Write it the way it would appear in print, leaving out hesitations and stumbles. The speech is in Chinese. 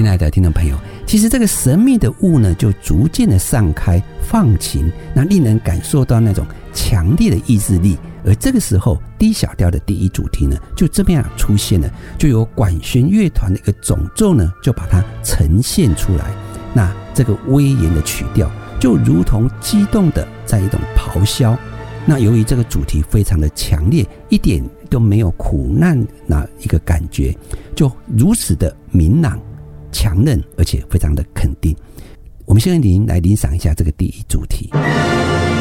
亲爱的听众朋友，其实这个神秘的雾呢，就逐渐的散开放晴，那令人感受到那种强烈的意志力。而这个时候 D 小调的第一主题呢，就这么样出现了，就由管弦乐团的一个总奏呢，就把它呈现出来。那这个威严的曲调就如同激动的在一种咆哮。那由于这个主题非常的强烈，一点都没有苦难那一个感觉，就如此的明朗强韧，而且非常的肯定。我们现在来欣赏一下这个第一主题。